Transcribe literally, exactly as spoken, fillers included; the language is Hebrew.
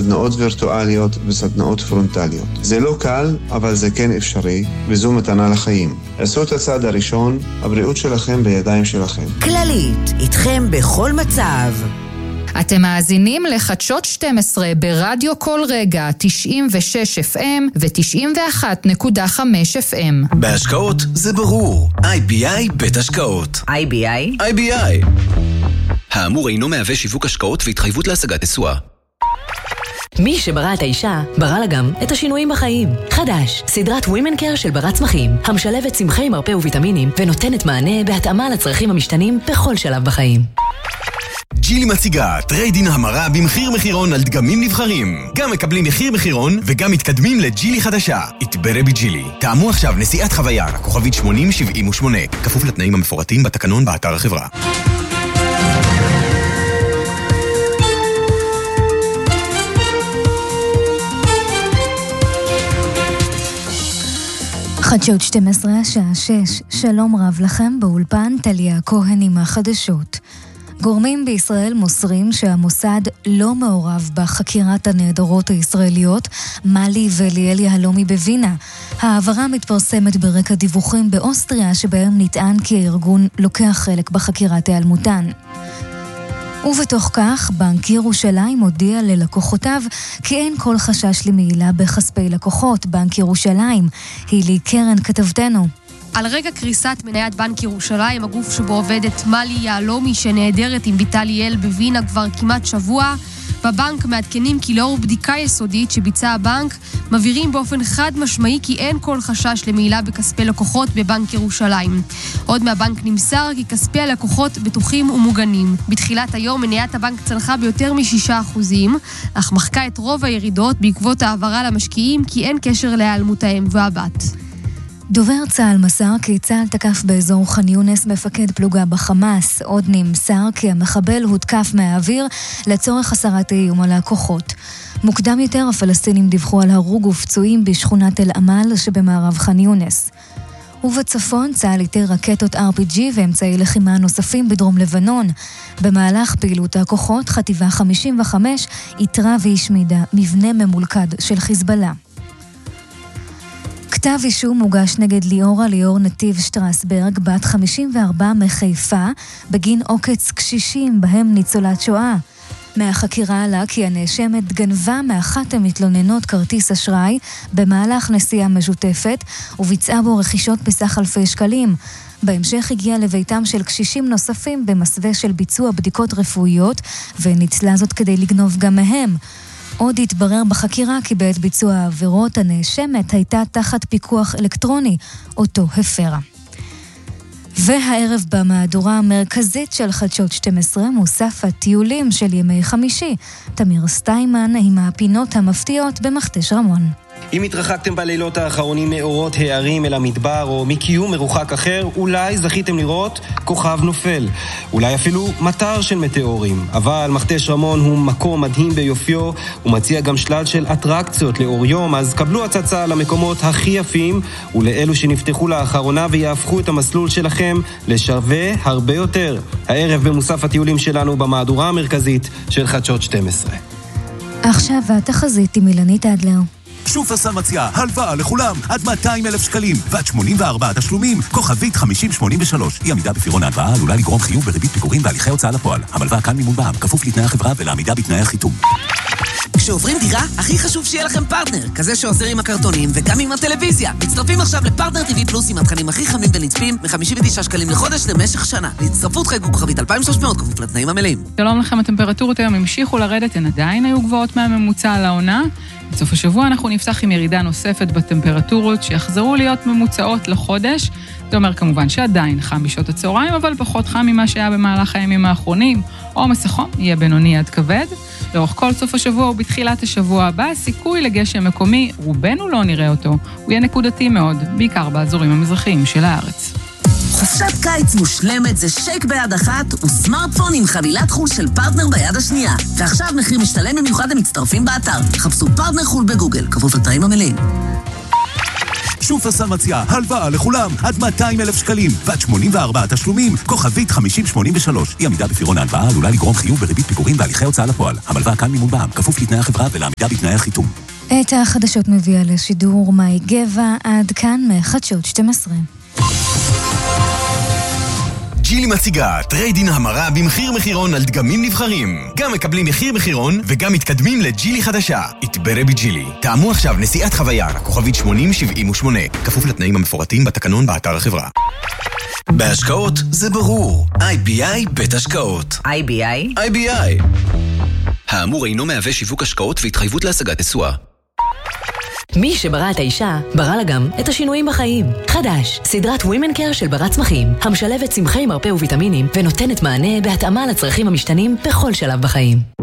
סדנאות וירטואליות וסדנאות פרונטליות. זה לא קל, אבל זה כן אפשרי, וזו מתנה לחיים. עשו את הצעד הראשון, הבריאות שלכם בידיים שלכם. כללית, איתכם בכל מצב. אתם מאזינים לחדשות שתים עשרה ברדיו כל רגע תשעים ושש אף אם ו-תשעים ואחת נקודה חמש אף אם. בהשקעות זה ברור. איי בי איי בית השקעות. איי בי איי? איי בי איי. האמור אינו מהווה שיווק השקעות והתחייבות להשגת תשואה. מי שברא את האישה, ברא לה גם את השינויים בחיים. חדש, סדרת Women Care של ברת צמחים, המשלבת צמחי מרפא וויטמינים ונותנת מענה בהתאמה לצרכים המשתנים בכל שלב בחיים. ג'ילי מציגה טריידין המרה במחיר מחירון על דגמים נבחרים. גם מקבלים מחיר מחירון וגם מתקדמים לג'ילי חדשה. התברא בג'ילי. תאמו עכשיו נסיעת חוויה, כוכבית שמונים שבעים ושמונה. כפוף לתנאים המפורטים בתקנון באתר החברה. חדשות שתים עשרה, השעה שש. שלום רב לכם, באולפן טליה כהן עם החדשות. גורמים בישראל מוסרים שהמוסד לא מעורב בחקירת הנעדרות הישראליות מלי וליאל יהלומי בווינה. העברה מתפרסמת ברקע דיווחים באוסטריה שבהם נטען כי הארגון לוקח חלק בחקירת היעלמותן. ובתוך כך, בנק ירושלים הודיע ללקוחותיו כי אין כל חשש למעילה בכספי לקוחות. בנק ירושלים, הילי קרן כתבתנו. על רגע קריסת מניית בנק ירושלים, הגוף שבו עובדת מלי יהלומי שנעדרת עם ביתה ליאל בווינה כבר כמעט שבוע, בבנק מעדכנים כי לאור בדיקה יסודית שביצע הבנק, מבהירים באופן חד משמעי כי אין כל חשש למעילה בכספי לקוחות בבנק ירושלים. עוד מהבנק נמסר כי כספי הלקוחות בטוחים ומוגנים. בתחילת היום מניית הבנק צנחה ביותר משישה אחוזים, אך מחקה את רוב הירידות בעקבות העברה למשקיעים כי אין קשר להיעלמות האם והבת. דובר צה"ל מסר כי צה"ל תקף באזור ח'אן יונס מפקד פלוגה בחמאס. עוד נמסר כי המחבל הותקף מהאוויר לצורך הסרת האיום על הכוחות. מוקדם יותר הפלסטינים דיווחו על הרוג ופצועים בשכונת אל עמל שבמערב ח'אן יונס. ובצפון צה"ל איתר רקטות אר פי ג'י ואמצעי לחימה נוספים בדרום לבנון. במהלך פעילות הכוחות חטיבה חמישים וחמש איתרה והשמידה מבנה ממולכד של חיזבאללה. כתב אישום מוגש נגד ליאורה ליאור נתיב שטרסברג, בת חמישים וארבע מחיפה, בגין עוקץ קשישים בהם ניצולת שואה. מהחקירה עלה כי הנאשמת גנבה מאחת המתלוננות כרטיס אשראי במהלך נסיעה משותפת וביצעה בו רכישות בסך אלפי שקלים. בהמשך הגיעה לביתם של קשישים נוספים במסווה של ביצוע בדיקות רפואיות וניצלה זאת כדי לגנוב גם מהם. עוד התברר בחקירה כי בעת ביצוע העבירות הנאשמת הייתה תחת פיקוח אלקטרוני, אותו הפרה. והערב במהדורה המרכזית של חדשות שתים עשרה מוסף הטיולים של ימי חמישי. תמיר סטיימן עם הפינות המפתיעות במכתש רמון. אם התרחקתם בלילות האחרונים מאורות הערים אל המדבר או מקיום מרוחק אחר, אולי זכיתם לראות כוכב נופל. אולי אפילו מטר של מטאורים. אבל מכתש רמון הוא מקום מדהים ביופיו, הוא מציע גם שלל של אטרקציות לאור יום, אז קבלו הצצה למקומות הכי יפים ולאלו שנפתחו לאחרונה ויהפכו את המסלול שלכם לשווה הרבה יותר. הערב במוסף הטיולים שלנו במהדורה המרכזית של חדשות שתים עשרה. עכשיו התחזית עם אילנית אדלר. שופרסל מציעה הלוואה לכולם עד מאתיים אלף שקלים ועד שמונים וארבעה תשלומים, כוכבית חמישים שמונים ושלוש. אי עמידה בפירעון ההלוואה עלולה לגרום חיוב בריבית פיגורים בהליכי הוצאה לפועל. המלווה כאן מימון בע"מ, כפוף לתנאי החברה ולעמידה בתנאי החיתום. כשעוברים דירה, הכי חשוב שיהיה לכם פרטנר, כזה שעוזר עם הקרטונים וגם עם הטלוויזיה. מצטרפים עכשיו לפרטנר טי וי פלוס עם התכנים הכי חמים ונצפים מ-חמישים ותשעה שקלים לחודש למשך שנה. להצטרפות חייגו כוכבית אלפיים ושלוש מאות כפוף לתנאים המלאים. שלום לכם, הטמפרטורות היום המשיכו לרדת, הן עדיין היו גבוהות מהממוצע על העונה. בסוף השבוע אנחנו נפתח עם ירידה נוספת בטמפרטורות שיחזרו להיות ממוצעות לחודש. זה אומר כמובן שעדיין חם בשעות הצהריים, אבל פחות חם ממה שהיה במהלך הימים האחרונים. עומס החום יהיה בינוני עד כבד. לאורך כל סוף השבוע ובתחילת השבוע הבא, סיכוי לגשם מקומי, רובנו לא נראה אותו. הוא יהיה נקודתי מאוד, בעיקר באזורים המזרחיים של הארץ. חופשת קיץ מושלמת זה שייק ביד אחת וסמארטפון עם חבילת חול של פרטנר ביד השנייה. ועכשיו מחיר משתלם במיוחד למצטרפים באתר. חפשו פרטנר חול בגוגל, כפוף לתנאים המלאים. שופרסל מציעה הלוואה לכולם עד מאתיים אלף שקלים ועד שמונים וארבעה תשלומים, כוכבית חמישים שמונים ושלוש. אי עמידה בפירעון ההלוואה עלולה לגרום חיוב בריבית פיגורים והליכי הוצאה לפועל. המלווה כאן מימון בע"מ, כפוף לתנאי החברה ולעמידה בתנאי החיתום. את החדשות מביאה לשידור מאי גבע, עד כאן מחדשות שתים עשרה. ג'ילי מציגה טרייד-אין המרה במחיר מחירון על דגמים נבחרים. גם מקבלים מחיר מחירון וגם מתקדמים לג'ילי חדשה. התברא בג'ילי. טעמו עכשיו נסיעת חוויה, כוכבית שמונים שבעים ושמונה, כפוף לתנאים המפורטים בתקנון באתר החברה. בהשקעות זה ברור. איי בי איי בית השקעות. איי בי איי? איי בי איי. האמור אינו מהווה שיווק השקעות והתחייבות להשגת תשואה. מי שברא את האישה, ברא לה גם את השינויים בחיים. חדש, סדרת Women Care של ברת צמחים, המשלבת צמחי מרפא וויטמינים ונותנת מענה בהתאמה לצרכים המשתנים בכל שלב בחיים.